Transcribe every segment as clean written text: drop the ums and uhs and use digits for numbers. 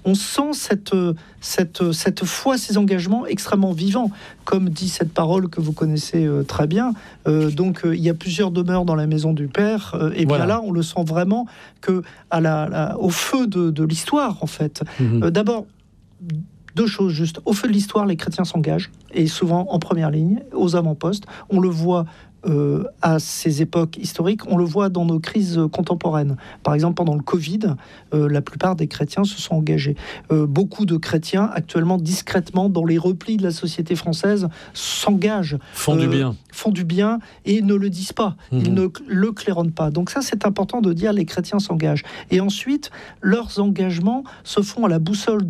on sent cette foi, ces engagements extrêmement vivants. Comme dit cette parole que vous connaissez très bien, donc il y a plusieurs demeures dans la maison du Père, et bien là, on le sent vraiment que au feu de l'histoire, en fait. D'abord, deux choses juste. Au feu de l'histoire, les chrétiens s'engagent, et souvent en première ligne, aux avant-postes. On le voit à ces époques historiques, on le voit dans nos crises contemporaines. Par exemple, pendant le Covid, la plupart des chrétiens se sont engagés. Beaucoup de chrétiens, actuellement, discrètement, dans les replis de la société française, s'engagent. Font du bien et ne le disent pas. Ils ne le claironnent pas. Donc ça, c'est important de dire, les chrétiens s'engagent. Et ensuite, leurs engagements se font à la boussole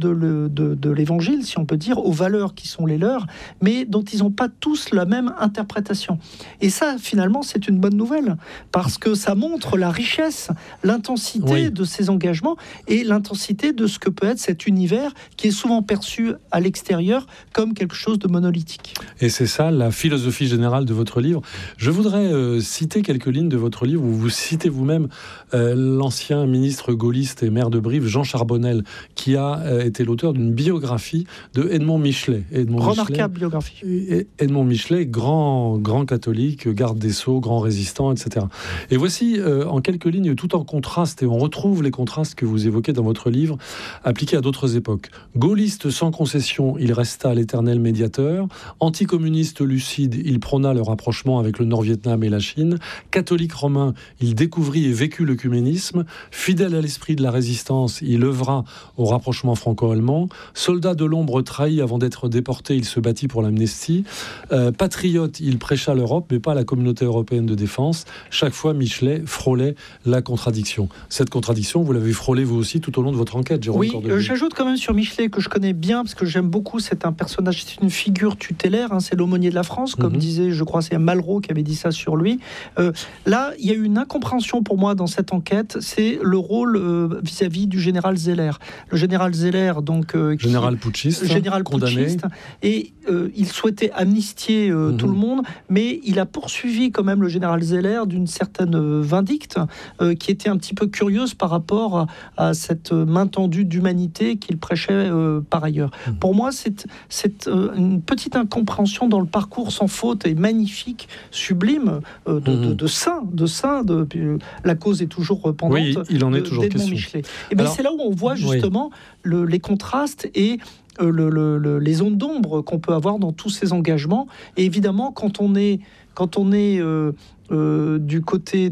de l'évangile, si on peut dire, aux valeurs qui sont les leurs, mais dont ils n'ont pas tous la même interprétation. Et ça, finalement, c'est une bonne nouvelle, parce que ça montre la richesse, l'intensité de ces engagements et l'intensité de ce que peut être cet univers qui est souvent perçu à l'extérieur comme quelque chose de monolithique. Et c'est ça, la philosophie générale de votre livre. Je voudrais citer quelques lignes de votre livre où vous citez vous-même l'ancien ministre gaulliste et maire de Brive, Jean Charbonnel, qui a été l'auteur d'une biographie de Edmond Michelet. Remarquable biographie. Edmond Michelet, grand catholique, garde des Sceaux, grand résistant, etc. Et voici, en quelques lignes, tout en contraste, et on retrouve les contrastes que vous évoquez dans votre livre, appliqués à d'autres époques. Gaulliste sans concession, il resta l'éternel médiateur. Anticommuniste lucide, il prôna le rapprochement avec le Nord-Vietnam et la Chine. Catholique romain, il découvrit et vécut l'œcuménisme. Fidèle à l'esprit de la résistance, il œuvra au rapprochement franco-allemand. Soldat de l'ombre trahi avant d'être déporté, il se battit pour l'amnistie. Patriote, il prêcha l'Europe, mais pas la communauté européenne de défense. Chaque fois, Michelet frôlait la contradiction. Cette contradiction, vous l'avez frôlée vous aussi tout au long de votre enquête, Jérôme Cordelier. Oui, j'ajoute quand même sur Michelet, que je connais bien, parce que j'aime beaucoup, c'est un personnage, c'est une figure tutélaire, c'est l'aumônier de la France, comme disait, je crois, c'est Malraux qui avait dit ça sur lui. Là, il y a eu une incompréhension pour moi dans cette enquête, c'est le rôle vis-à-vis du général Zeller. Le général Zeller, donc... général putschiste, condamné. Et il souhaitait amnistier tout le monde, mais il a poursuivi quand même le général Zeller d'une certaine vindicte qui était un petit peu curieuse par rapport à cette main tendue d'humanité qu'il prêchait par ailleurs. Pour moi, c'est une petite incompréhension dans le parcours sans faute et magnifique, sublime de saint. La cause est toujours pendante. Oui, il en est toujours question. Michelet. Et bien, c'est là où on voit justement les contrastes et les zones d'ombre qu'on peut avoir dans tous ces engagements. Et évidemment, quand on est du côté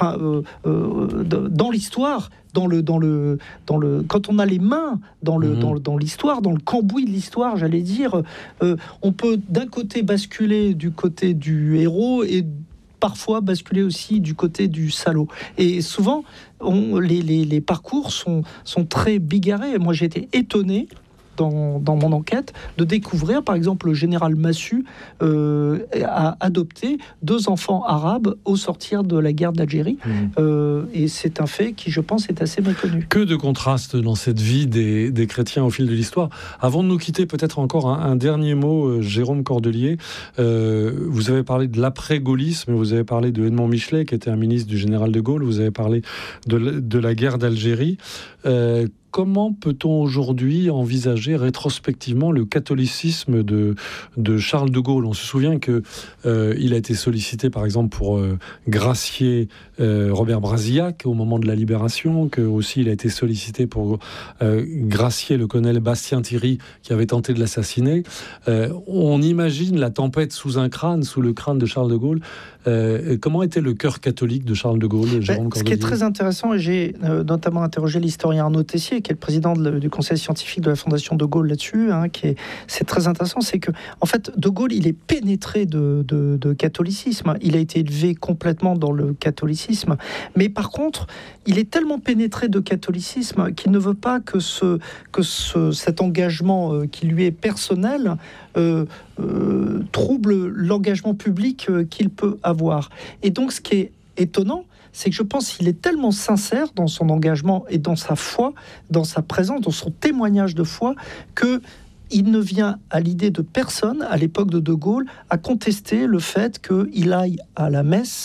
dans l'histoire, quand on a les mains dans l'histoire, dans le cambouis de l'histoire, j'allais dire, on peut d'un côté basculer du côté du héros et parfois basculer aussi du côté du salaud. Et souvent, les parcours sont très bigarrés. Moi, j'ai été étonné dans mon enquête, de découvrir, par exemple, le général Massu a adopté 2 enfants arabes au sortir de la guerre d'Algérie. Et c'est un fait qui, je pense, est assez méconnu. Que de contrastes dans cette vie des chrétiens au fil de l'histoire. Avant de nous quitter, peut-être encore un dernier mot, Jérôme Cordelier. Vous avez parlé de l'après-gaullisme, vous avez parlé de Edmond Michelet, qui était un ministre du général de Gaulle, vous avez parlé de la guerre d'Algérie. Comment peut-on aujourd'hui envisager rétrospectivement le catholicisme de Charles de Gaulle ? On se souvient qu'il a été sollicité, par exemple, pour gracier Robert Brasillac au moment de la Libération, que aussi il a été sollicité pour gracier le colonel Bastien Thierry qui avait tenté de l'assassiner. On imagine la tempête sous le crâne de Charles de Gaulle. Comment était le cœur catholique de Charles de Gaulle, Jérôme Cordelier ? Ce qui est très intéressant, et j'ai notamment interrogé l'historien Arnaud Tessier, qui est le président du conseil scientifique de la Fondation de Gaulle là-dessus, c'est très intéressant, c'est que, en fait, de Gaulle, il est pénétré de catholicisme. Il a été élevé complètement dans le catholicisme. Mais par contre, il est tellement pénétré de catholicisme qu'il ne veut pas que cet engagement qui lui est personnel trouble l'engagement public qu'il peut avoir. Et donc, ce qui est étonnant, c'est que je pense qu'il est tellement sincère dans son engagement et dans sa foi, dans sa présence, dans son témoignage de foi, qu'il ne vient à l'idée de personne, à l'époque de Gaulle, à contester le fait qu'il aille à la messe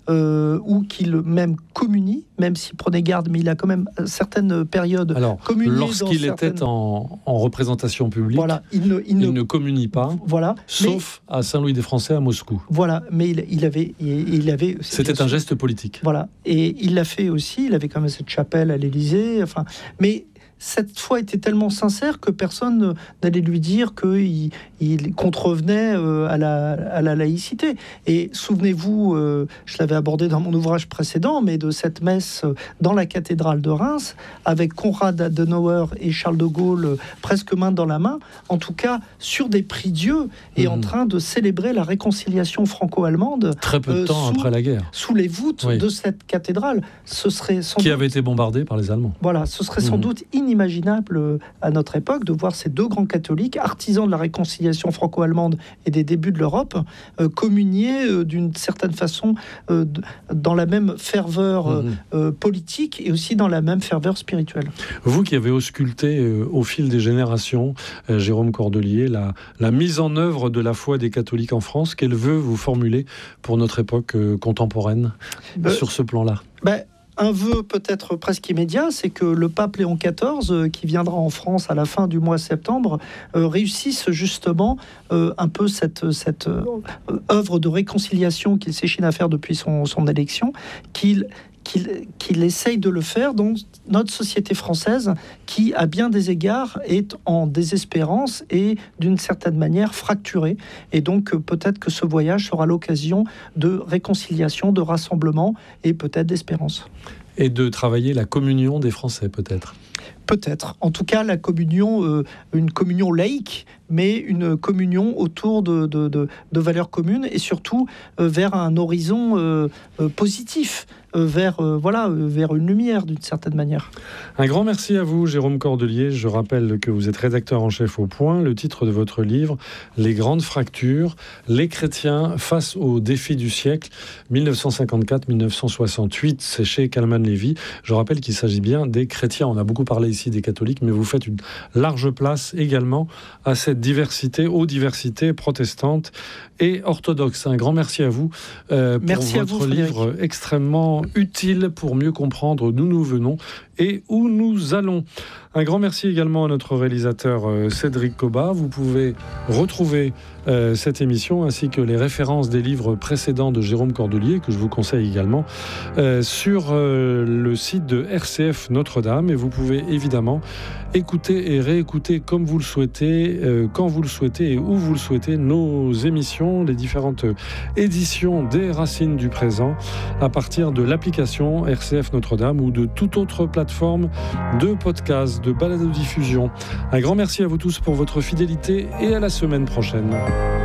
ou qu'il même communie, même s'il prenait garde, mais il a quand même certaines périodes communié. Lorsqu'il était en représentation publique, voilà, il ne communie pas, voilà, sauf à Saint-Louis-des-Français à Moscou. Voilà, mais il avait c'était un geste politique. Voilà, et il l'a fait aussi. Il avait quand même cette chapelle à l'Élysée. Enfin, mais cette foi était tellement sincère que personne n'allait lui dire qu'il contrevenait à la laïcité. Et souvenez-vous, je l'avais abordé dans mon ouvrage précédent, mais de cette messe dans la cathédrale de Reims, avec Konrad Adenauer et Charles de Gaulle presque main dans la main, en tout cas sur des prie-dieu, et en train de célébrer la réconciliation franco-allemande. Très peu de temps après la guerre. Sous les voûtes de cette cathédrale. Ce serait qui avait été bombardée par les Allemands. Voilà, ce serait sans doute inimaginable à notre époque de voir ces deux grands catholiques, artisans de la réconciliation franco-allemande et des débuts de l'Europe, communier d'une certaine façon dans la même ferveur politique et aussi dans la même ferveur spirituelle. Vous qui avez ausculté au fil des générations, Jérôme Cordelier, la mise en œuvre de la foi des catholiques en France, quel vœu vous formulez pour notre époque contemporaine sur ce plan-là? Un vœu peut-être presque immédiat, c'est que le pape Léon XIV, qui viendra en France à la fin du mois de septembre, réussisse justement un peu cette œuvre de réconciliation qu'il s'échine à faire depuis son élection, qu'il essaye de le faire dans notre société française qui, à bien des égards, est en désespérance et d'une certaine manière fracturée. Et donc peut-être que ce voyage sera l'occasion de réconciliation, de rassemblement et peut-être d'espérance. Et de travailler la communion des Français, peut-être. Peut-être. En tout cas, la communion, une communion laïque, mais une communion autour de valeurs communes et surtout vers un horizon positif, vers une lumière d'une certaine manière. Un grand merci à vous, Jérôme Cordelier. Je rappelle que vous êtes rédacteur en chef au Point. Le titre de votre livre, Les grandes fractures, les chrétiens face aux défis du siècle, 1954-1968, c'est chez Kalman Levy. Je rappelle qu'il s'agit bien des chrétiens. On a beaucoup parlé ici des catholiques, mais vous faites une large place également à cette diversité, aux diversités protestantes et orthodoxes. Un grand merci à vous pour votre livre extrêmement utile pour mieux comprendre d'où nous venons et où nous allons. Un grand merci également à notre réalisateur Cédric Cobat. Vous pouvez retrouver cette émission ainsi que les références des livres précédents de Jérôme Cordelier, que je vous conseille également, sur le site de RCF Notre-Dame. Et vous pouvez évidemment écouter et réécouter comme vous le souhaitez, quand vous le souhaitez et où vous le souhaitez, nos émissions, les différentes éditions des Racines du Présent, à partir de l'application RCF Notre-Dame ou de toute autre plateforme de podcast, de balado-diffusion. Un grand merci à vous tous pour votre fidélité et à la semaine prochaine.